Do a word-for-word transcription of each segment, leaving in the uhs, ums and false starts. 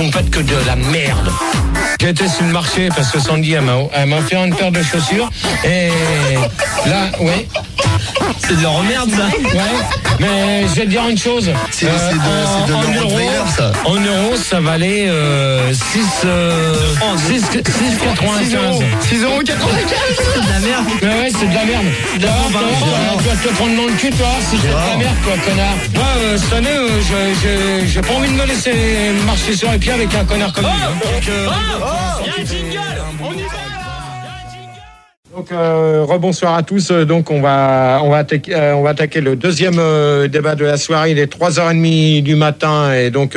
vous me faites que de la merde. J'ai été sur le marché parce que Sandy, elle m'a, elle m'a offert une paire de chaussures. Et là, oui. C'est de leur merde, ça. Ouais, mais je vais te dire une chose. C'est, euh, c'est de, en, c'est de en, euros, ça. en euros, ça valait euh, six quatre-vingt-quinze. six euros quatre-vingt-quinze. C'est de la merde. Mais ouais, c'est de la merde. Tu vas, tu vas, tu vas te prendre dans le cul, toi. C'est de la merde, toi, connard. Moi, euh, cette année, euh, je, je, j'ai pas envie de me laisser marcher sur les pieds avec un connard comme lui. Hein. Donc, euh, Oh, oh, y a un jingle. On y va. Donc euh, rebonsoir à tous. Donc on va on va attaquer, euh, on va attaquer le deuxième euh, débat de la soirée. Il est trois heures trente du matin et donc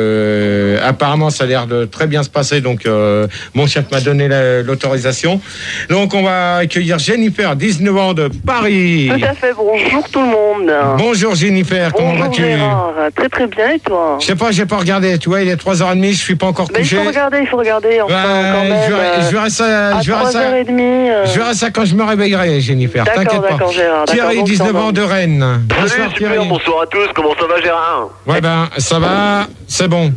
euh, apparemment ça a l'air de très bien se passer. Donc euh, mon chef m'a donné la, l'autorisation. Donc on va accueillir Jennifer, dix-neuf ans de Paris. Tout à fait. Bonjour tout le monde. Bonjour Jennifer, Bonjour, comment vas-tu? Gérard. Très très bien et toi? Je sais pas, j'ai pas regardé. Tu vois, il est trois heures trente, je suis pas encore ben, couché. Il faut regarder, il faut regarder. Enfin, bah, quand même, je, verrai, euh, je verrai ça. Je verrai ça. trois heures trente. Euh... Je verrai ça quand je me réveillerai, Jennifer. D'accord, t'inquiète d'accord, pas. Gérard. Thierry, d'accord, dix-neuf ans de Rennes. Salut, Bonsoir, super, Thierry. bonsoir à tous, comment ça va Gérard? Ouais ben, ça va, c'est bon.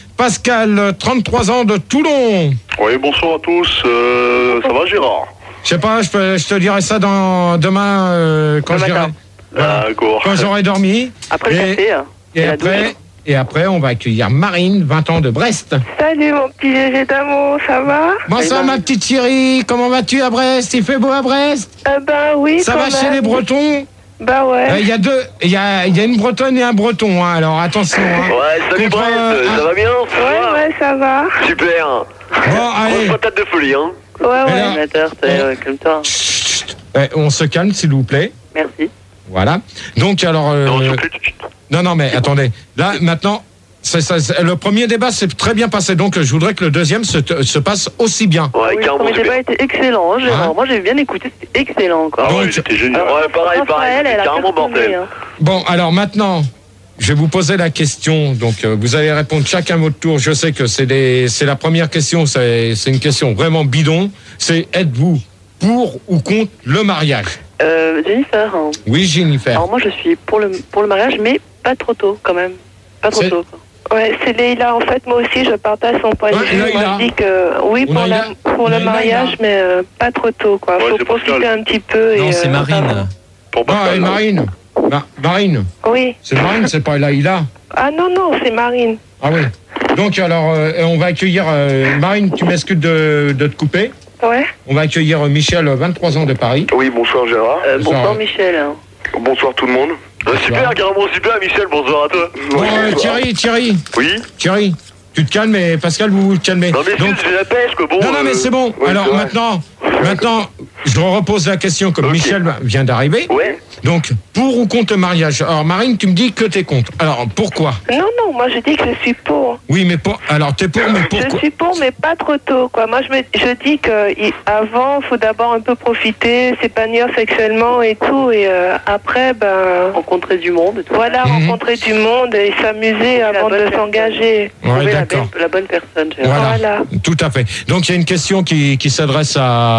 Pascal, trente-trois ans de Toulon. Oui, bonsoir à tous, euh, ça va Gérard? Je sais pas, je, peux, je te dirai ça dans, demain euh, quand, je dirai, voilà, D'accord. quand j'aurai dormi. Après et, le café, hein. et, et après, et après, on va accueillir Marine, vingt ans de Brest. Salut mon petit Gégé d'amour, ça va? Bonsoir ma petite Thierry, comment vas-tu à Brest? Il fait beau à Brest? Euh, ben oui. Ça va même. chez les Bretons? Bah ouais. Il euh, y a deux, il y a, y a une Bretonne et un Breton, hein, alors attention. Hein. Ouais, salut Contre, Brest, euh, ça va bien? Ouais, ouais, ça va. Super. Bon, allez. Grosse patate de folie, hein. Ouais, ouais. Alors, Animateur, t'es euh, comme toi. Chut, chut. Eh, on se calme, s'il vous plaît. Merci. Voilà. Donc, alors... Euh, Non, non, non, non, mais attendez. Là, maintenant... C'est, c'est, c'est, le premier débat s'est très bien passé, donc je voudrais que le deuxième se, se passe aussi bien. Ouais, oui, le carrément premier débat super. était excellent, hein, Gérard. Hein Moi j'ai bien écouté, c'était excellent encore. Ah ouais, Donc, c'était génial. Alors, Ouais, pareil, Raphaël, pareil, elle c'était a carrément cartonné, mortel. hein. Bon, alors maintenant, je vais vous poser la question. Donc, euh, vous allez répondre chacun votre tour. Je sais que c'est, des, c'est la première question, c'est, c'est une question vraiment bidon. C'est êtes-vous pour ou contre le mariage? Euh, Jennifer. Hein. Oui, Jennifer. Alors moi je suis pour le, pour le mariage, mais pas trop tôt quand même. Pas trop C'est- tôt. Quoi. Ouais, c'est Leïla. En fait, moi aussi, je partage son point de Ouais, vue. Leïla. Moi, je dis que oui, pour, Leïla. la, pour le Leïla, mariage, Leïla. mais euh, pas trop tôt, quoi. Ouais, Faut c'est profiter Pascal. un petit peu. Non, et, c'est euh, Marine. Pour Ah, Pascal, et là. Marine. Ma- Marine. Oui. C'est Marine, c'est pas Laïla. Ah non, non, c'est Marine. Ah oui. Donc, alors, euh, on va accueillir... euh, Marine, tu m'excuses de, de te couper. Ouais. On va accueillir Michel, vingt-trois ans de Paris. Oui, bonsoir Gérard. Euh, Bonsoir. bonsoir Michel. Hein. Bonsoir tout le monde. Euh, super, carrément super, Michel, bonsoir à toi. Bon, Ouais, euh, bonsoir. Thierry, Thierry, Oui. Thierry, tu te calmes et Pascal, vous vous calmez. Non mais Donc, si, j'ai la pêche, quoi, bon. non, non, mais euh, c'est bon. ouais, Alors c'est vrai. maintenant, maintenant, je repose la question comme Ok. Michel vient d'arriver. Ouais. Donc, pour ou contre le mariage? Alors, Marine, tu me dis que t'es contre. Alors, pourquoi? Non, non, moi, je dis que je suis pour. Oui, mais pour. Alors, t'es pour, mais Je pourquoi? suis pour, mais pas trop tôt, quoi. Moi, je, me, je dis qu'avant, il faut d'abord un peu profiter, s'épanouir sexuellement et tout, et euh, après, ben, Rencontrer du monde. et tout. voilà, Mhm. rencontrer du monde et s'amuser la avant bonne de personne. s'engager. Ouais, Trouver la, d'accord. belle- la bonne personne, Gérard. Voilà. Voilà. Tout à fait. Donc, il y a une question qui, qui s'adresse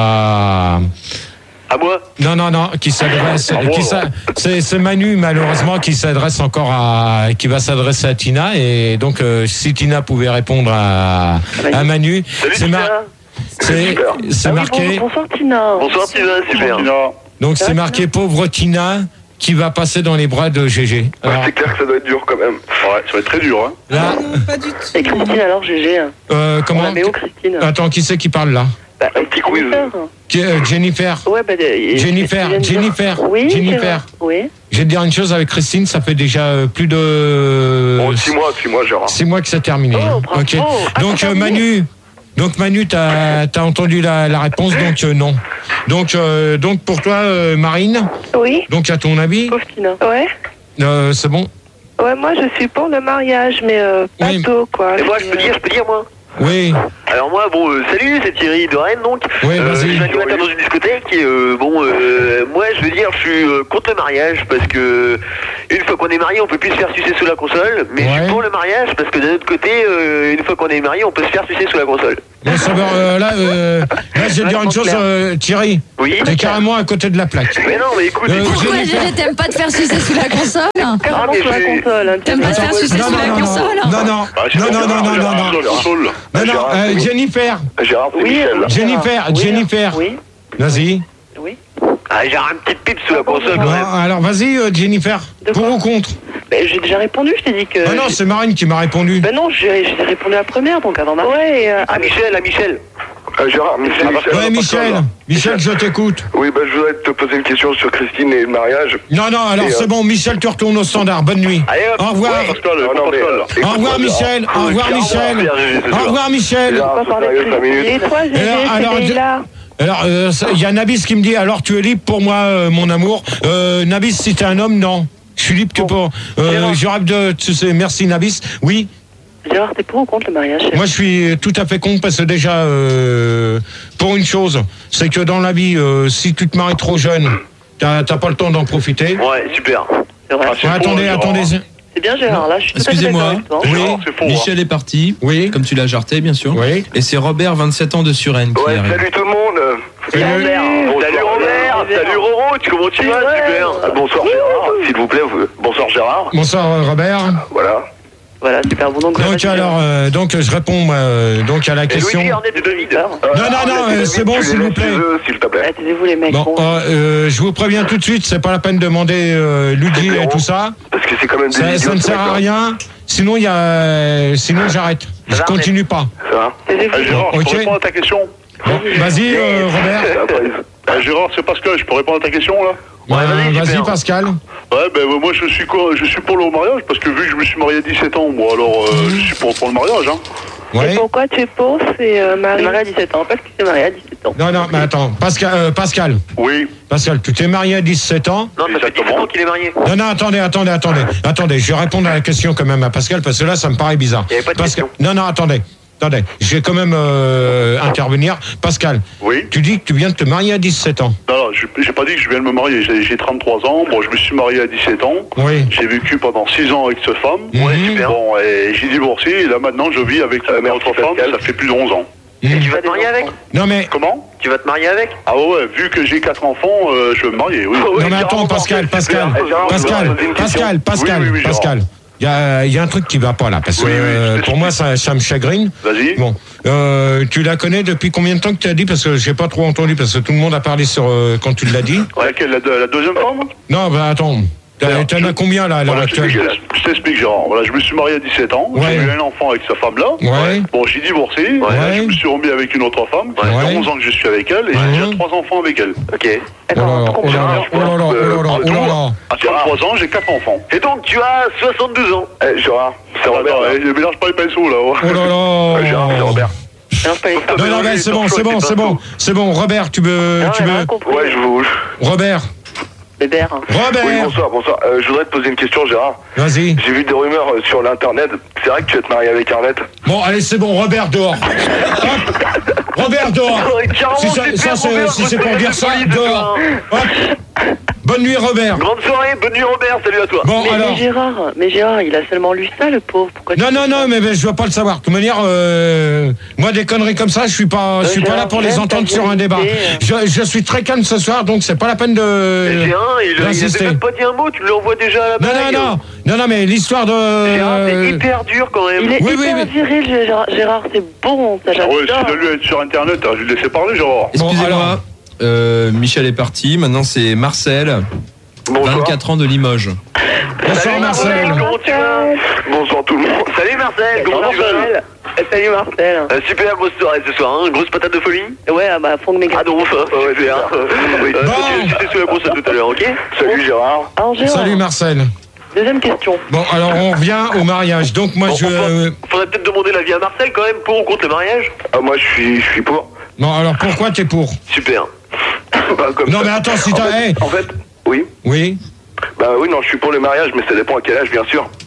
à. À moi? Non, non, non, qui s'adresse. Ah, qui bon, s'a- c'est, c'est Manu, malheureusement, qui s'adresse encore à. Qui va s'adresser à Tina. Et donc, euh, si Tina pouvait répondre à, à Manu. Salut, c'est, Tina. mar- c'est, Super. c'est Ah oui, marqué. bon- bonsoir Tina. Bonsoir Tina, super. Donc, c'est marqué pauvre Tina qui va passer dans les bras de Gégé. Alors, C'est clair que ça doit être dur quand même. Ouais, ça va être très dur, hein. là, Et Christine alors, Gégé. Hein. euh, On comment. la met où Christine? Attends, qui c'est qui parle là? Bah, Un petit quiz. Jennifer. Qui- euh, Jennifer. Ouais, bah, euh, Jennifer, Jennifer. Jennifer, Oui, Jennifer. Gérard. Oui. Je vais te dire une chose avec Christine, ça fait déjà euh, plus de. Bon, six mois, six mois, Gérard. Six mois que c'est terminé. Oh, bravo. Ok. Ah, Donc c'est euh, terminé. Manu, donc Manu, t'as as entendu la, la réponse, donc euh, non. Donc euh, donc pour toi, euh, Marine, Oui. donc à ton avis, Pauvre Tina. Ouais. euh, c'est bon. Ouais, moi, je suis pour le mariage, mais euh, pas Oui. tôt, quoi. Et moi, je peux dire, je peux dire, moi. Oui. Alors moi, bon, euh, salut, c'est Thierry de Rennes, donc. Oui, euh, vas-y. je suis animateur dans une discothèque et euh, bon, euh, moi, je veux dire, je suis euh, contre le mariage parce que une fois qu'on est marié, on peut plus se faire sucer sous la console, mais Ouais. je suis pour le mariage parce que d'un autre côté, euh, une fois qu'on est marié, on peut se faire sucer sous la console. Bon, ça va, euh, là, euh, là, je vais te dire une chose, euh, Thierry. Oui. T'es carrément à côté de la plaque. Mais non, mais écoute, Euh, écoute. Pourquoi Jennifer. Gégé, t'aimes pas te faire sucer sous la console? Ah, Carrément mais sur la j'ai- console. hein. T'aimes pas te faire sucer Non, sous non, la non, console? non, non, non, Ah, c'est non, bon, non, non, non, non, Gérard, non, console. non, non, euh, Jennifer, Gérard, c'est Oui, Michel. euh, Jennifer, oui, Jennifer. Oui, Vas-y. oui. Ah, j'ai un petit pipe sous la console quand Bon, même. alors, vas-y, euh, Jennifer. De Pour quoi ou contre? Ben, j'ai déjà répondu, je t'ai dit que. Ah non, c'est Marine qui m'a répondu. Ben non, j'ai j'ai répondu à la première, donc avant ma. Ouais, euh, Ah, Michel, à Michel. Euh, Gérard, Michel, Michel. Ouais, Michel. Michel, je t'écoute. Oui, bah, je voudrais te poser une question sur Christine et le mariage. Non, non, alors Et, euh, c'est bon, Michel, tu retournes au standard. Bonne nuit. Allez, hop. Au revoir. Ouais, Pascal, non, non, mais, euh, Au revoir, écoute-moi, Michel. Au revoir, Gérard, Michel. Gérard, ce Au soir. revoir, Michel. Gérard, pas c'est parler sérieux, cinq de minutes. Et toi, Gégé, Alors, alors, c'est de- là. Alors, euh, ça- il y a Nabis qui me dit, alors tu es libre pour moi, euh, mon amour. Euh, Nabis, si t'es un homme, non. Je suis libre que pour... Euh, Gérard. je rêve de... Tu sais, merci Nabis. Oui, Gérard, t'es pour ou contre le mariage? moi je suis tout à fait con parce que déjà, euh, pour une chose, c'est que dans la vie, euh, si tu te maries trop jeune, t'as t'as pas le temps d'en profiter. Ouais, super. C'est vrai. Ah, c'est Ouais, faux, attendez, Gérard. attendez. C'est bien, Gérard, là, je suis tout à fait Excusez-moi. d'accord avec toi. Oui, Gérard, c'est faux. Michel est parti, oui, comme tu l'as jarté, bien sûr. oui. Et c'est Robert, vingt-sept ans de Suresnes, qui Ouais, arrive. salut tout le monde. Salut. Robert. Bonsoir, Salut Robert. Gérard. Salut Roro. Tu comment tu vas? Ouais. Super. Ah, bonsoir Gérard, s'il vous plaît. vous- Bonsoir Gérard. Bonsoir euh, Robert. Voilà. Voilà, super. Bon, donc, Donc alors, euh, donc je réponds euh, donc à la Et question. Louis Arnett de David. Euh, Non, non, non, arrête, euh, les c'est amis, bon, tu s'il les vous laisses plaît. chez eux, s'il te plaît. Taisez-vous les mecs. Bon, bon. euh, euh, je vous préviens tout de suite, c'est pas la peine de demander euh, Luigi et tout ça. Parce que c'est quand même des Ça, idiots, ça ne ce sert à mec-là. rien. Sinon, il y a, euh, sinon j'arrête. Je va, continue pas. Ça va Taisez-vous. Euh, Gérard, je Ok. peux répondre à ta question. Vas-y, euh, Robert. Euh, Gérard, c'est Pascal, je peux répondre à ta question là? Ouais, vas-y, Vas-y, super. Pascal. Ouais, ben euh, moi je suis quoi? Je suis pour le mariage parce que vu que je me suis marié à dix-sept ans, moi alors euh, je suis pour, pour le mariage. Hein. Et Ouais. pourquoi tu es pour? C'est euh, Marie. mariée à dix-sept ans, parce que c'est mariée à dix-sept ans. Non, non, mais attends. Pascal, euh, Pascal. Oui. Pascal, tu t'es marié à dix-sept ans. Non, ça fait dix-sept ans qu'il est marié. Non, non, attendez, attendez, attendez. Attendez, je vais répondre à la question quand même à Pascal parce que là, ça me paraît bizarre. Il y avait pas de Pascal- question. Non, non, attendez. Attendez, je vais quand même euh, intervenir. Pascal, Oui. tu dis que tu viens de te marier à dix-sept ans. Non, non, j'ai j'ai pas dit que je viens de me marier, j'ai j'ai trente-trois ans, bon je me suis marié à dix-sept ans, Oui. j'ai vécu pendant six ans avec cette femme, Ouais, super. bon et j'ai divorcé et là maintenant je vis avec Euh, une autre femme, ça fait plus de onze ans. Et tu vas te marier avec? Non, mais, Comment? Tu vas te marier avec? Ah ouais, ouais, vu que j'ai quatre enfants, euh, je vais me marier, oui. non, mais attends, Pascal, Pascal, Pascal, Pascal, Pascal, Oui, oui, oui, Gérard. Pascal. Il y a, il y a un truc qui va pas là, parce que Oui, oui, euh, je pour moi, ça, ça me chagrine. Vas-y. Bon, euh, tu la connais depuis combien de temps que tu as dit? Parce que j'ai pas trop entendu, parce que tout le monde a parlé sur euh, quand tu l'as dit. Laquelle, la, la deuxième femme? Non, bah attends. T'as- Alors, T'en je- as combien là à l'heure Voilà, je actuelle? t'explique, je t'explique, Gérard. Voilà, je me suis marié à dix-sept ans, Ouais. j'ai eu un enfant avec sa femme-là. Ouais. Bon, j'ai divorcé, et là, Ouais. je me suis remis avec une autre femme, ça Ouais. fait onze ans que je suis avec elle, et Ouais. j'ai déjà trois enfants avec elle. Ok. Oh là là, oh là là, oh là là, oh là là, oh là là. À trente-trois ans, j'ai quatre enfants. Et donc, tu as soixante-douze ans. Eh, Gérard, c'est Robert, hein. là. Je mélange pas les pinceaux, là. Oh là là. Gérard, c'est Robert. Non, pas les femmes. Non, non, mais c'est bon, c'est bon, c'est bon, c'est bon. Robert, tu veux, Non, tu elle a veux. compris. Ouais, je vous... Robert, Bébert. hein. Oui, Robert, bonsoir, bonsoir. Euh, je voudrais te poser une question, Gérard. vas-y. J'ai vu des rumeurs euh, sur l'internet. C'est vrai que tu vas te marier avec Arnett? Bon, allez, c'est bon, Robert dehors. Hop. Robert dehors. Si ça- ça, c'est- si c'est pour dire ça, dehors. Hop. Bonne nuit, Robert. Grande soirée, bonne nuit Robert, salut à toi. Bon, Mais, alors. mais Gérard, mais Gérard, il a seulement lu ça, le pauvre. Pourquoi Non, tu non, dis non, ça mais, mais je veux pas le savoir. De toute manière, euh, moi, des conneries comme ça, je suis pas, je suis pas là pour les j'aime entendre ta sur un débat. vérité. Je, je suis très calme ce soir, donc c'est pas la peine de. J'ai un, il, il a d'insister. même pas dit un mot, tu l'envoies déjà à la Non, blague. non, non, non, non, mais l'histoire de. Gérard, c'est hyper dur quand même. Il est Oui, oui, hyper mais- viril, Gérard, Gérard, c'est bon, ça Ah j'adore. ouais, si t'as lu être sur internet, hein, je vais te laisser parler, Gérard. Bon, Excusez-moi, alors. euh, Michel est parti, maintenant c'est Marcel, Bonsoir. vingt-quatre ans de Limoges. Bonsoir, Salut, Marcel. Comment tu vas? Bonsoir tout le monde. Salut Marcel, comment tu vas? Marcel. Eh, Salut Marcel. Euh, Super grosse soirée ce soir, hein, grosse patate de folie. Ouais, ah bah, fond de méga. Ah non, enfin, ouais, c'est hein. Oui. Euh, Bon. J'étais sous la console tout à l'heure, ok? Salut Gérard. Alors, Gérard, Salut, Marcel. deuxième question. Bon, alors on revient au mariage. Donc moi Bon, je. on va- euh, Faudrait peut-être demander l'avis à Marcel quand même, pour ou contre le mariage? Ah, moi je suis, je suis pour. Non, alors pourquoi t'es pour? Super. Bah, comme Non ça. mais attends, si En t'as. fait, hey, en fait, oui. Oui. Bah oui, non, je suis pour le mariage, mais ça dépend à quel âge, bien sûr.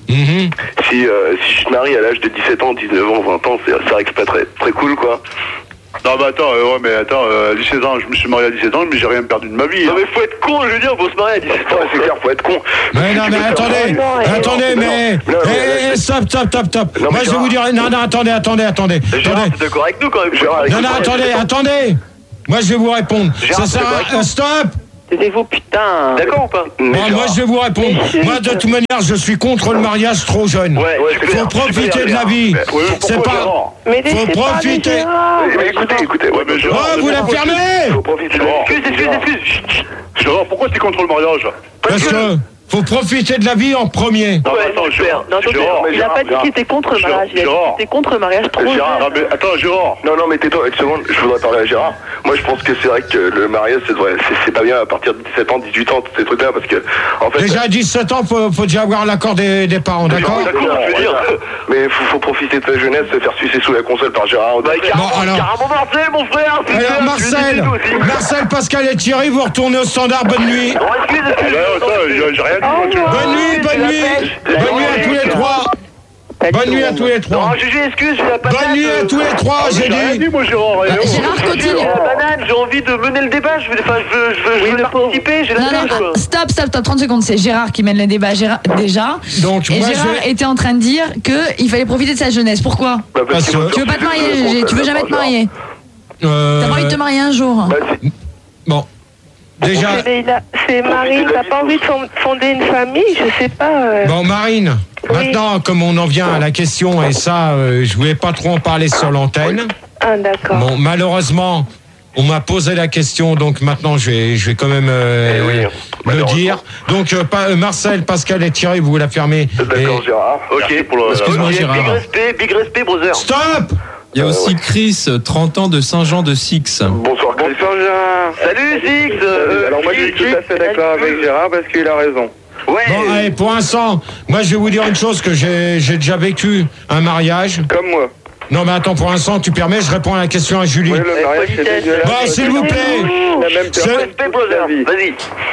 Mm-hmm. Si, euh, si je te marie à l'âge de dix-sept ans, dix-neuf ans, vingt ans, c'est, c'est vrai que c'est pas très, très cool, quoi. Non, mais attends, euh, ouais, mais attends, euh, à dix-sept ans, je me suis marié à dix-sept ans, mais j'ai rien perdu de ma vie. Non, Hein. mais faut être con, je veux dire, faut se marier à dix-sept ans. Ouais, c'est clair, faut être con. Mais non, mais attendez, non, non, attendez, non, mais. non, non, Eh, mais- eh, stop, stop, stop, stop. Non, mais Moi, je vais vous dire. Gérard- Non, non, attendez, attendez, attendez. Gérard, Attendez. t'es d'accord avec nous quand même. Gérard, Non, non, écoute, attendez, attends. attendez. Moi, je vais vous répondre. Gérard, Ça sert c'est à. correct. euh, Stop. Taisez-vous, putain. D'accord ou pas? Mais Bon, moi, Gérard- je vais vous répondre. Moi, de toute manière, je suis contre le mariage trop jeune. Ouais, Ouais, super, Faut profiter super, de la Gérard. vie. Ouais, mais C'est pourquoi, pas. Gérard Mais laissez Faut parler profiter. Gérard. Mais, mais écoutez, écoutez. Ouais, mais Gérard, Oh, vous la fermez. Faut profiter de la vie. Excuse, excuse, excuse. Chut, chut. Gérard, pourquoi t'es contre le mariage? Parce que faut profiter de la vie en premier. Non, Ouais, mais attends, super. Gérard. Non, attendez, Gérard, il a pas dit qu'il était contre le Gérard, mariage, il a dit Gérard. qu'il était contre le mariage trop Gérard, ah, jeune. mais attends, Gérard. Non, non, mais tais-toi une seconde, je voudrais parler à Gérard. Moi, je pense que c'est vrai que le mariage, c'est, vrai, c'est, c'est pas bien à partir de dix-sept ans, dix-huit ans, tous ces trucs-là, parce que, en fait. Déjà à dix-sept ans, faut, faut déjà avoir l'accord des, des parents, d'accord? D'accord, je veux dire. Mais faut, faut profiter de sa jeunesse, se faire sucer sous la console par Gérard. Bah, carrément, Bon, alors- carrément Marcel, mon frère. c'est Alors bien, Marcel, tu veux dire, nous aussi. Marcel, Pascal et Thierry, vous retournez au standard, bonne nuit. Non, excuse, Ah, excuse. bah, attends, j'ai j'ai rien dit, moi, tu vois. Bonne nuit, bonne nuit. Bonne nuit à tous les trois. Bonne nuit à tous les trois. Non, Gégé, excuse, j'ai la banane. Bonne nuit à tous les trois, Ah, j'ai J'ai rien dit. dit, moi, Gérard. rien. Gérard, continue. J'ai la banane, j'ai envie de mener le débat, je veux, enfin, je veux, je veux, je Oui, veux le participer, j'ai la Non, non, pêche, quoi. ah, stop, stop, stop, trente secondes. C'est Gérard qui mène le débat Gérard, déjà. Donc Et moi Gérard je vais... était en train de dire qu'il fallait profiter de sa jeunesse. Pourquoi? Bah, parce Parce qu'il faut que- se Tu veux pas faire te marier, sucer sous la Gégé? Tu veux console jamais par te marier? euh, T'as pas envie de te marier un jour? Gérard. Bah, si. Bon, déjà... Mais il a- C'est Marine, t'as pas envie de fond- fonder une famille, je sais pas. euh. Bon Marine, maintenant comme on en vient à la question, et ça euh, je voulais pas trop en parler sur l'antenne, Ah, d'accord. bon malheureusement on m'a posé la question, donc maintenant je vais, je vais quand même euh, Eh oui, le malheureusement. dire. Donc euh, pa- euh, Marcel, Pascal et Thierry, vous la fermez. D'accord, Et- Gérard. Ok, pour le- Excuse-moi, Ok, Gérard. Big respect, big respect, brother. Stop. Il y a aussi Chris, trente ans de Saint-Jean de Six. Bonsoir, Chris. Gérard. Salut, Six. euh, Alors moi je suis Chris, tout à fait d'accord avec Gérard parce qu'il a raison. Ouais. Bon, allez, pour l'instant, moi je vais vous dire une chose, que j'ai j'ai déjà vécu un mariage. Comme moi. Non mais attends, pour l'instant, tu permets, je réponds à la question à Julie. Oui, le mariage c'est dégueulasse. Bon, s'il vous plaît, La même C'est- personne Respect, toute brother. sa vie. Vas-y.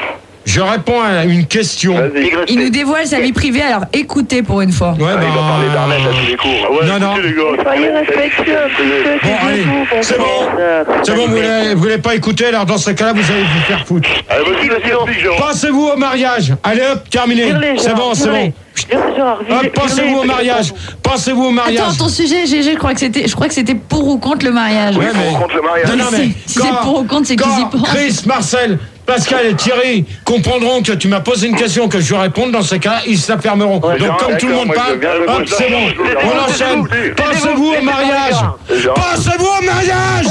je réponds à une question. Vas-y. Big respect. Il nous dévoile sa vie privée, alors écoutez pour une fois. Ouais, Ah, il va parler d'Arnett à tous les coups. Ah ouais, Non, non. écoutez, les gars. Soyez respectueux un petit peu, Bon, allez, taisez-vous, bon c'est bon. frère. C'est bon, vous voulez, vous voulez pas écouter, alors dans ce cas-là, vous allez vous faire foutre. Allez, vas-y, vas-y, explique, Gérard. Pensez-vous au mariage. Allez hop, terminé. Hurlez, C'est Gérard, bon, c'est hurlez. bon. Hurlez, Gérard, Hop, hurlez, pensez-vous au hurlez. mariage. Pensez-vous au mariage. Attends, ton sujet, Gégé, je crois que c'était, je crois que c'était pour ou contre le mariage. Ouais, mais- Pour contre le mariage. Non, non, mais Si- si c'est pour ou contre, c'est qu'ils y quand pensent. Chris, Marcel, Pascal et Thierry comprendront que tu m'as posé une question, que je vais répondre, dans ces cas, ils se la fermeront. Donc, Gérard, comme tout le d'accord, monde moi, je parle, veux bien hop, répondre. c'est bon. On enchaîne. Pensez-vous au mariage. Gérard. Pensez-vous au mariage.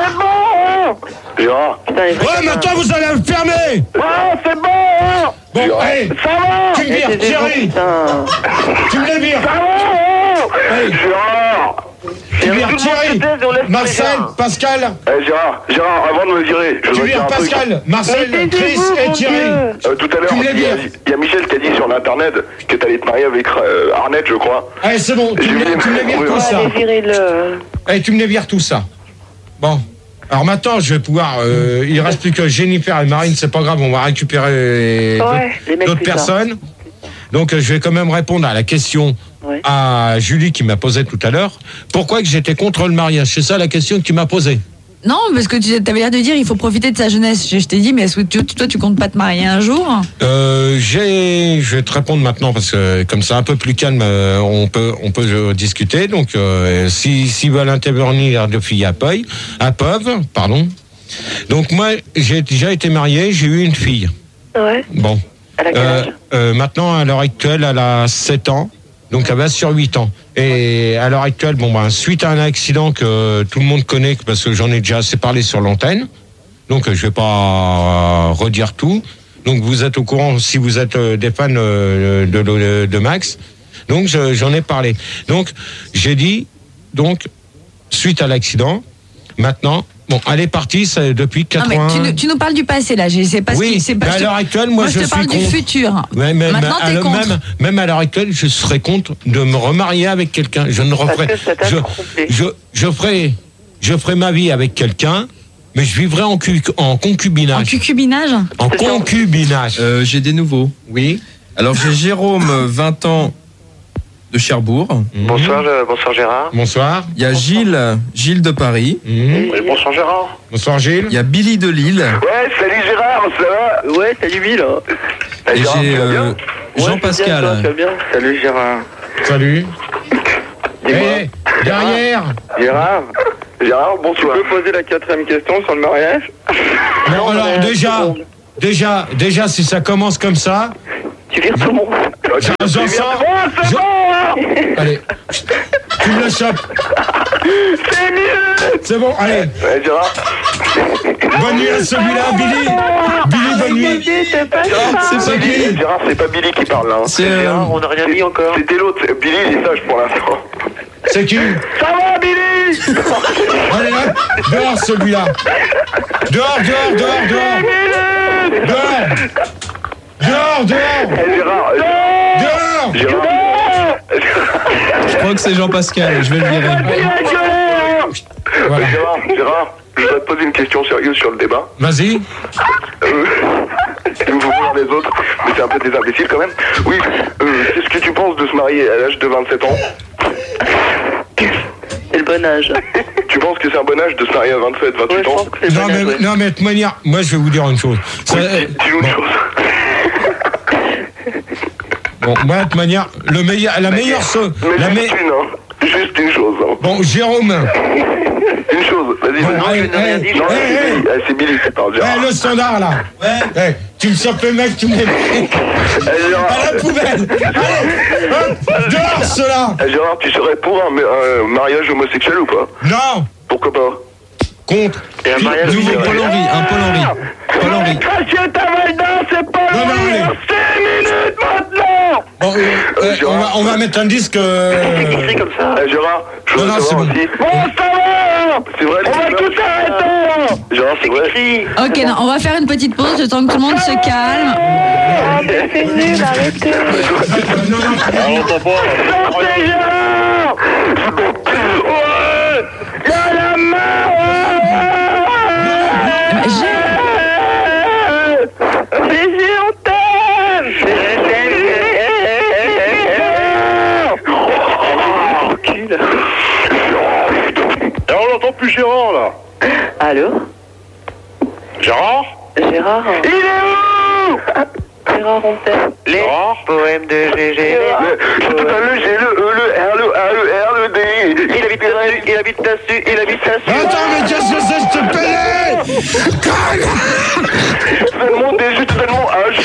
Gérard. Putain, les vrais Ouais, gamins. maintenant, vous allez le fermer. c'est bon. Bon, Gérard. allez, tu me Eh, vires, taisez-vous, Thierry. putain. Tu me les vires. Allez, Gérard. tu vires Tout le monde Thierry. se taise et on laisse Marcel, parler, Gérard. Pascal. Eh, Gérard, Gérard, avant de me virer, je Tu voudrais dire vires un truc. Pascal, Marcel, Mais Chris taisez-vous, et mon Thierry. Dieu. Euh, tout à l'heure, Tu me les il y, a, vires. il y a Michel qui a dit sur l'internet que t'allais te marier avec euh, Arnett, je crois. Allez, c'est bon, tu J'ai me, vu les- tu me les vires oui, tout oui. ça. Allez, virez-le. Allez, tu me les vires tout ça. Bon. Alors maintenant, je vais pouvoir. Euh, il reste plus que Jennifer et Marine, c'est pas grave, on va récupérer euh, Ouais, les mecs d'autres plus tard. personnes. Donc, euh, je vais quand même répondre à la question Ouais. à Julie qui m'a posée tout à l'heure. Pourquoi que j'étais contre le mariage? C'est ça la question que tu m'as posée. Non, parce que tu avais l'air de dire il faut profiter de sa jeunesse. Je, je t'ai dit, mais est-ce que tu- toi, tu comptes pas te marier un jour? Euh, j'ai, je vais te répondre maintenant parce que comme c'est un peu plus calme, euh, on peut, on peut euh, discuter. Donc, euh, si, s'ils veulent intervenir de filles à Peuil, à Peuve, pardon. Donc moi, j'ai déjà été marié, j'ai eu une fille. Ouais. Bon. Elle a quel Euh, âge euh, maintenant, à l'heure actuelle, elle a sept ans. Donc, elle va sur huit ans. Et à l'heure actuelle, bon, ben, suite à un accident que tout le monde connaît, parce que j'en ai déjà assez parlé sur l'antenne, donc euh, je vais pas euh, redire tout. Donc, vous êtes au courant, si vous êtes euh, des fans euh, de, de, de Max. Donc, je- j'en ai parlé. Donc, j'ai dit, donc, suite à l'accident, maintenant, bon, elle est partie c'est depuis Non, mais quatre-vingts... tu, nous- tu nous parles du passé là. Je sais pas ce Oui, qui. c'est pas- mais je à te- l'heure actuelle, moi, je je te suis parle du contre. futur. Ouais, mais, Maintenant, mais, t'es à- contre. même, même à l'heure actuelle, je serais contre de me remarier avec quelqu'un. Je ne referai. Parce que ça t'a Je, trompé. je, je ferai, je ferai ma vie avec quelqu'un, mais je vivrai en, cu- en En concubinage. cucubinage. En concubinage. Euh, j'ai des nouveaux. Oui. Alors j'ai Jérôme, vingt ans, de Cherbourg. Bonsoir, euh, bonsoir Gérard. Bonsoir. Il y a Gilles, Gilles de Paris. Oui, bonsoir Gérard. Bonsoir Gilles. Il y a Billy de Lille. Ouais, salut Gérard, ça va? Ouais, salut Bill. Eh, Et Gérard, j'ai tu vas bien? euh, Jean-Pascal. Tu vas bien? Salut Gérard. Salut. Dis-moi. Eh, derrière. Gérard, Gérard, tu bonsoir. peux poser la quatrième question sur le mariage? Non, alors déjà, déjà, déjà, si ça commence comme ça, Tu vires tout le monde. j'en j'en sors. j'en- Allez, tu me le chopes. C'est mieux. C'est bon, allez. Ouais, Gérard. Bonne nuit à celui-là, Billy. Billy, bonne nuit. C'est pas C'est pas Billy, Billy. Gérard, c'est pas Billy qui parle là. hein. C'est euh, Gérard, on n'a rien mis encore. C'était l'autre. Billy, il est sage pour l'instant. C'est qui? Ça va Billy? Allez, hop, dehors celui-là. Dehors, dehors, dehors, dehors. Dehors. Dehors, dehors. Eh, Gérard. Dehors. Gérard. je crois que c'est Jean-Pascal. Je vais le virer. Voilà. Gérard, Gérard, je voudrais te poser une question sérieuse sur le débat. Vas-y. Euh, vous voir les autres, mais c'est un peu des imbéciles quand même. Oui, euh, qu'est-ce que tu penses de se marier à l'âge de vingt-sept ans? C'est le bon âge. Tu penses que c'est un bon âge de se marier à vingt-sept, Ouais, vingt-huit je ans? pense que c'est le Non bon mais, âge. ouais. non mais de toute manière, moi je vais vous dire une chose. Ça- Oui, dis- dis-nous une chose. bon, moi de toute manière, le meilleur, la meilleure chose, Mais la juste me- une, hein. Juste une chose. Hein. bon Jérôme, Une chose, vas-y. Bon, vas-y. allez, je n'ai rien eh, dit, eh, Non, eh, c'est Billy. Eh, c'est Billy qui parle, eh, Gérard. le standard là. Eh, tu me chopes le mec, tu me mets Eh, Gérard, à la poubelle. Allez, hop, dehors cela. eh, Gérard, tu serais pour un, un mariage homosexuel ou pas? Non, Pourquoi pas? contre. Et un mariage Nouveau homosexuel. Paul Henry. Un Paul Henry. Paul Henry. Cracher ta valda, c'est pas Non, non, allez. cinq minutes maintenant. Bon, euh, euh, on, va, on va mettre un disque. euh, Qui crie comme ça? Eh, Gérard, je Non, voudrais non, savoir c'est aussi. Bon, ça va. C'est vrai, les On va femmes- tout arrêter. Gérard, c'est vrai. Crie. Ok, non, on va faire une petite pause, le temps que tout le monde se calme. Ah, mais c'est nul, arrêtez. non, non, Ah, on entend pas. Sortez Gérard. Ouais. Y'a la main. Baiser, on t'aime. Oh, cul. Et on l'entend plus Gérard là. Allô? Gérard? Gérard? Il est où? Gérard, on t'aime. Les Gérard? poèmes de G G. Je te donne le G, le E, le R, le A, le R, le D. Il habite dessus, il habite dessus, il habite dessus. attends, mais qu'est-ce que c'est, je te paye. Je te donne mon D, je te donne mon H.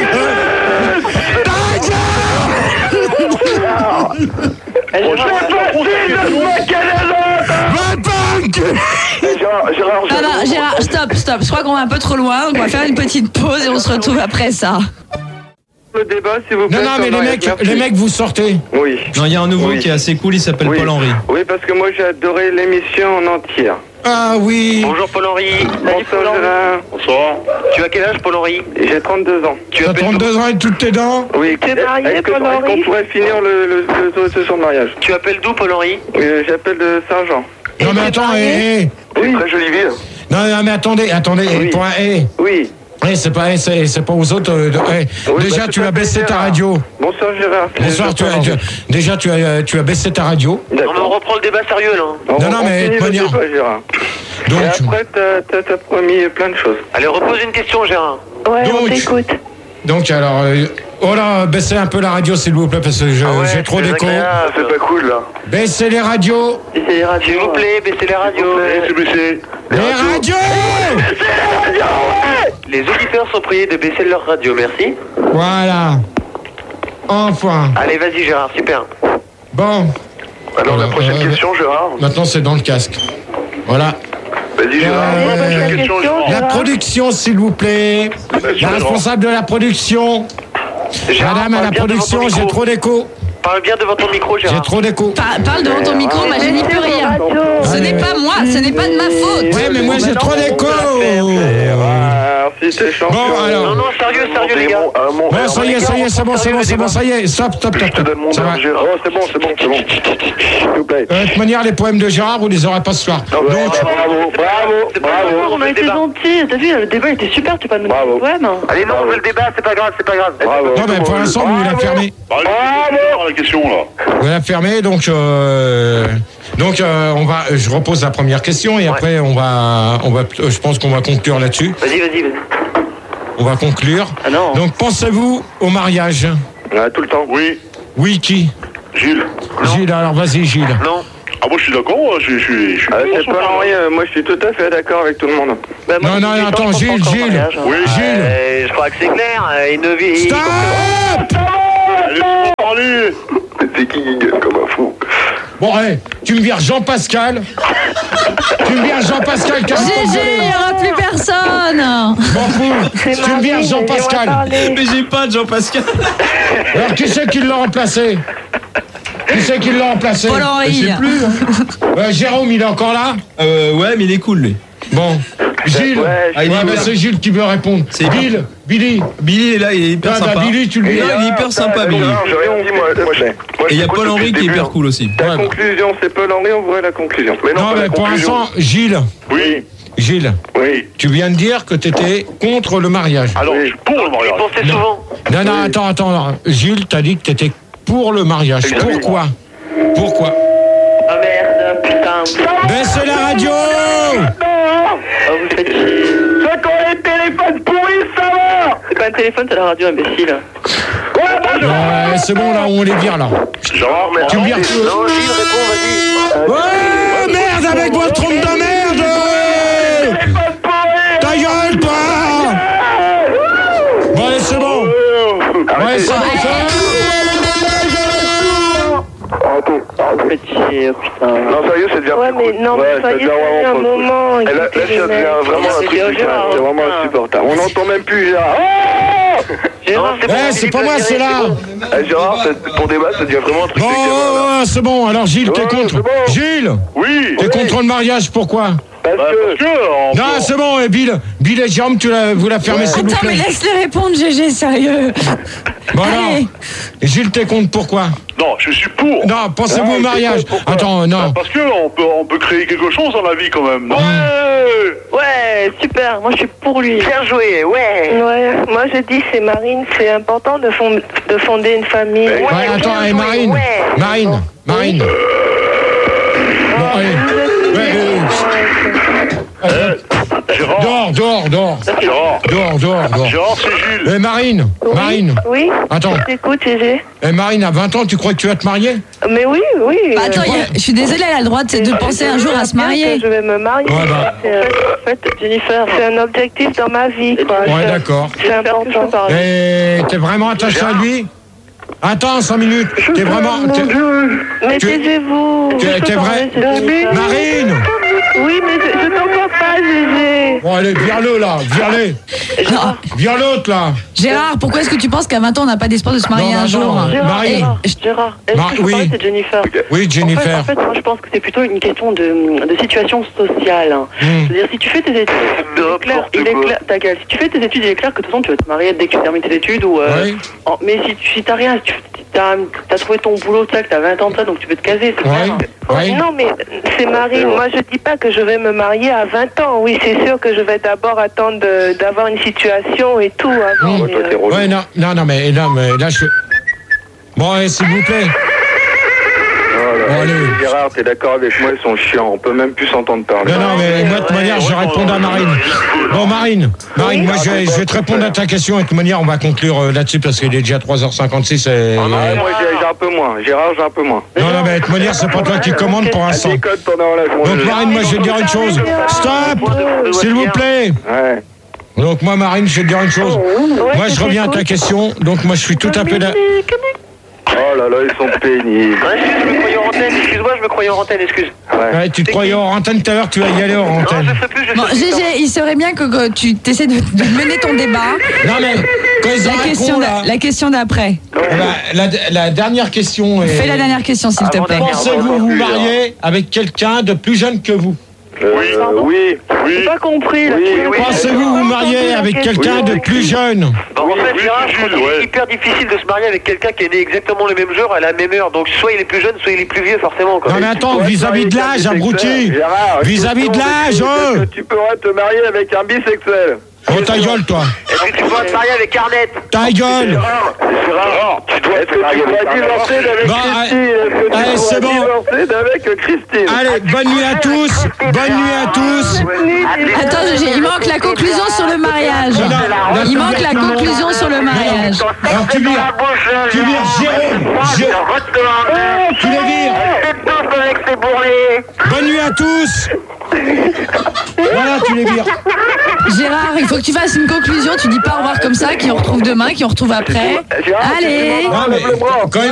Eh, Gérard, Gérard, Ah non, Gérard, stop, stop. Je crois qu'on va un peu trop loin, donc on va faire une petite pause et on se retrouve après ça. Le débat, s'il vous plaît. Non, non, sur mais le les mariage, mecs, merci. les mecs, vous sortez. Oui. Non, il y a un nouveau Oui. qui est assez cool. Il s'appelle Oui. Paul Henry. Oui, parce que moi j'ai adoré l'émission en entière. Ah oui. Bonjour Paul-Henri. Bonsoir Gérard. Bonsoir. Tu as quel âge Paul-Henri? J'ai trente-deux ans. Tu T'as appelles trente-deux ans et toutes tes dents. Oui. T'es marié, Est-ce que- Paul-Henri? est-ce qu'on pourrait finir le, le, le, le, sur le mariage? Tu appelles d'où Paul-Henri? Euh, J'appelle de Saint-Jean. Non mais attends, eh, eh. C'est une très jolie ville. Non, non, mais attendez, attendez, Oui. pour un, eh, Oui. eh, c'est pas, eh, c'est, c'est pas aux autres. euh, de- eh. Oui, déjà, bah, tu tout à as fait, baissé ta Gérard. radio. Bonsoir Gérard. Bonsoir, tu as, tu as- déjà, tu as, euh, tu as baissé ta radio. Non mais on reprend le débat sérieux là. On, Non, non, on mais finit de le manière- débat, Gérard. Donc, Et après, t'as- t'as t'as promis plein de choses. Allez, repose une question Gérard. Ouais, on Donc. t'écoute. donc alors, euh, oh là, baissez un peu la radio, s'il vous plaît, parce que je- Ah ouais, j'ai trop c'est d'écho. désagréable. C'est pas cool là. Baissez les radios. C'est les radios. S'il vous plaît, baissez les radios. Eh, c'est baissé. Les radios. Les auditeurs sont priés de baisser leur radio, merci. Voilà. Enfin. Allez, vas-y Gérard, super. Bon. Alors, la Euh, prochaine euh, question, Gérard. Maintenant, c'est dans le casque. Voilà. Vas-y, Gérard. Euh, Ouais, bah, j'ai une question, Gérard. La production, s'il vous plaît. La Gérard. responsable de la production. Gérard, Madame à parle la bien devant ton production, j'ai micro. trop d'écho. Parle bien devant ton micro J'ai Gérard. trop d'écho. Pa- parle devant ton micro, moi je n'y peux rien. Ce Allez. n'est pas moi, ce n'est pas de ma faute. Ouais, mais moi j'ai trop d'écho. Merci si t'es champion. Bon, alors. Non, non, sérieux, sérieux, les gars. Bon, ça y est, ça y est, c'est bon, c'est bon, c'est bon, ça y est. Stop, stop, stop. Je te donne mon Ça va. nom, Gérard. Oh, c'est bon, c'est bon, c'est bon. S'il vous plaît. Euh, De toute manière, les poèmes de Gérard, vous les aurez pas ce soir. Non, ouais, Donc, bah, bravo, bravo, bravo. On a été gentils, t'as vu, le débat était super, tu peux nous Bravo. poème. Allez, non, on veut le débat, c'est pas grave, c'est pas grave. Bravo. non, mais pour l'instant, vous la fermez. Bah, allez, la question, là. Vous la fermez, donc, euh, donc, euh, on va, je repose la première question et après, on va, on va, euh, je pense qu'on va conclure là-dessus. Vas-y, vas-y, vas-y. On va conclure. Ah non. Donc, pensez-vous au mariage? Ouais, tout le temps. Oui, Oui, qui? Gilles. Gilles, alors vas-y, Gilles. Non. Ah, moi, je suis d'accord, je, je, je, je suis Ah, pour c'est son pas mariage. rien, moi je suis tout à fait d'accord avec tout le monde. Bah, moi, Non, non, j'ai non, dix ans, attends, je pense Gilles, pas encore au Gilles. mariage, hein. Oui, Gilles. euh, je crois que c'est clair. euh, Il ne vit. Stop! Laisse-moi parler. C'est qui qui gueule comme un fou? Bon, allez, tu me vires Jean-Pascal. Tu me vires Jean-Pascal, Gégé, casse-toi il n'y aura plus personne. M'en fous. C'est Tu me vires Marine, Jean-Pascal. laissez-moi parler. Mais j'ai pas de Jean-Pascal. Alors, qui c'est qui l'a remplacé? Qui c'est qui l'a remplacé? Paul Henry. Je sais plus. hein. Euh, Jérôme, il est encore là? Euh, ouais, mais il est cool, lui. Bon. Gilles. Ouais, Ah, il est Ouais, bah, hyper- c'est Gilles qui veut répondre. C'est Bill. Billy. Billy est là, il est hyper Ah, bah, sympa. Billy, tu le Et dis. là, il est hyper sympa, Billy. Non, j'ai rien dit, moi. moi, je- moi, Et il y a je Paul t'écoute Henry depuis qui est le hyper début. cool aussi. Ta Ouais, bah. conclusion, c'est Paul Henry, on voit la conclusion. Mais non, Non, pas mais la pour conclusion. l'instant, Gilles. Oui, Gilles, Oui. tu viens de dire que tu étais contre le mariage. alors, je suis pour le Il mariage. pensait souvent. Non, non, attends, attends. non. Gilles, t'as dit que tu étais pour le mariage. Exactement. Pourquoi? Pourquoi? Ah merde, putain. Baissez la radio! Oh, vous faites chier. C'est quand les téléphones pourris, ça va! C'est pas un téléphone, c'est la radio, imbécile. Ouais, c'est bon, là, on les vire, là. Gérard, mais Tu me vires tout. Non, Gilles, réponds, vas-y. Ouais, merde, avec votre trompe de merde! Ta gueule, toi! Bon, allez, c'est bon. Ouais, c'est bon, Vous faites chier, oh, putain. Non, sérieux, ça devient Ouais, plus mais cool. non, Ouais, mais ça soyez devient vraiment sérieux un pas cool. moment. Et là, là, écoutez ça les devient mecs. vraiment un C'est truc bien, de Gérard, c'est vraiment putain. insupportable. On n'entend même plus Gérard. Oh Gérard, c'est bon, Eh, c'est Philippe pas moi, Laviré, c'est là. Eh, Gérard, c'est- ton débat, ça devient vraiment un truc Bon, de gamin, là. ouais, c'est bon. Alors, Gilles, t'es Ouais, contre. c'est bon. Gilles, oui. t'es contre le mariage, pourquoi? Parce Bah, que... parce que, on Non, peut- c'est bon, et Bill, Bill et Jérôme, tu la, vous la fermez, s'il vous Attends, mais plaît. laisse-les répondre, Gégé, sérieux. Bon, alors, Allez. Gilles, t'es contre, pourquoi? Non, je suis pour. Non, pensez-vous Ah, au mariage. c'est quoi, pourquoi Attends, non. Parce que on peut, on peut créer quelque chose dans la vie quand même. non Ouais, super, moi je suis pour lui. Bien joué, ouais. Ouais, moi je dis c'est Marine, c'est important de, fond- de fonder une famille. Ouais, attends, et Marine, ouais. Marine, Marine. Bon, allez. Ouais, ouais, ouais. Gérard, Dehors, dehors, dehors. Gérard, Dehors, dehors, dehors. Gérard, c'est Gilles. Eh, Marine, Marine. Oui. Attends. Je t'écoute, Gégé. Eh, Marine, à vingt ans, tu crois que tu vas te marier? Mais oui, oui. Bah, attends, il y a- je suis désolée, elle a le droit de, de penser un jour à se marier. Je vais me marier. Ouais, bah. C'est, euh, en fait, Jennifer, c'est un objectif dans ma vie. Quoi. Ouais, Je- d'accord. C'est important. Et t'es vraiment attaché à lui? Attends, cinq minutes. T'es vraiment... t'es- Mais Tu- taisez-vous. t'es- Je peux t'es vrai- parler, c'est Jennifer. Marine! Oui, mais je, je t'entends pas, Gégé. Bon, allez, vire-le, là, vire-le. Non, Vire l'autre, là. Gérard, pourquoi est-ce que tu penses qu'à vingt ans, on n'a pas d'espoir de se marier Non, un non, jour non. Gérard, Marie. Gérard, Gérard, est-ce Mar- que je peux oui. parler, c'est Jennifer. Oui, En Jennifer. fait, en fait, moi, je pense que c'est plutôt une question de, de situation sociale. hein. Hmm. C'est-à-dire, si tu fais tes études, il est clair, il est quoi. clair, ta gueule. Si tu fais tes études, il est clair que de toute façon, tu vas te marier dès que tu termines tes études. Ou, euh, Oui. en- mais si tu si t'as rien, si tu as, trouvé ton boulot, tu as vingt ans de ça, donc tu peux te caser, c'est Oui. clair. Oui. Non, mais c'est Marine. Moi, je dis pas que je vais me marier à vingt ans. Oui, c'est sûr que je vais d'abord attendre de- d'avoir une situation et tout avant. Hmm. mais, euh, Ouais, non, non, non, mais, non, mais là, je... Bon, allez, s'il vous plaît. Oh là Bon, là, allez. Gérard, t'es d'accord avec moi, ils sont chiants. On peut même plus s'entendre parler. Non, non, mais moi, de toute manière, je réponds à Marine. Bon, Marine, Marine, moi, je vais, je vais te répondre à ta question. Et de toute manière, on va conclure euh, là-dessus parce qu'il est déjà trois heures cinquante-six. Et... Ouais, moi, j'ai j'ai un peu moins. Gérard, j'ai un peu moins. Non, non, mais de toute manière, c'est pas toi qui commande pour l'instant. Décote pendant la journée. Donc, Marine, moi, je vais te dire une chose. Stop, s'il vous plaît. Ouais. Donc, moi, Marine, je vais te dire une chose. Moi, je reviens à ta question. Donc, moi, je suis tout à fait là. Oh là là, ils sont pénibles. Ouais, excuse, je me croyais en antenne, excuse-moi, je me croyais en antenne, excuse. Ouais. Ouais, tu te croyais hors antenne tout à l'heure, tu vas y aller hors Non, antenne. je ferai plus, je Bon, ferai plus. Gégé, il serait bien que, que tu essaies de, de mener ton débat. Non, mais quand ils La arrêteront, question, là, d'a- la question d'après. eh ben, la, la dernière question est... Fais la dernière question, s'il te Avant plaît. de- Pensez-vous vous marier avec quelqu'un de plus jeune que vous? Oui. Oui. Oui. J'ai pas compris. Là, Oui, tu- oui. Pensez-vous vous marier avec quelqu'un de plus jeune? Bah, en fait, oui, Gérard, oui, je crois Jules, qu'il est ouais. hyper difficile de se marier avec quelqu'un qui est né exactement le même jour à la même heure. Donc soit il est plus jeune, soit il est plus vieux, forcément. Quoi. Non mais attends, vis-à-vis de l'âge, abruti. Gérard, Vis-à-vis de l'âge, est-ce hein. que tu pourrais te marier avec un bisexuel? Oh ta gueule toi. Est-ce que tu pourras te marier avec Arnett? Ta gueule. Gérard, tu dois Est-ce te marier avec divorcer d'avec Bah, Christine? Est-ce que tu allez, pourrais c'est bon. divorcer d'avec Christine? Allez, bonne nuit à tous. Bonne nuit à tous. Attends, j'ai- il manque la conclusion sur le mariage. Non, non, Il non, manque la non, conclusion sur le mariage. Alors tu vires. Tu vires Jérôme. Jé- Tu les vires. Bonne nuit à tous. Voilà, tu les vires. Gérard, il faut que tu fasses une conclusion. Tu dis pas au revoir comme ça, qui on retrouve demain, qui on retrouve après. Allez. Non, mais quand même.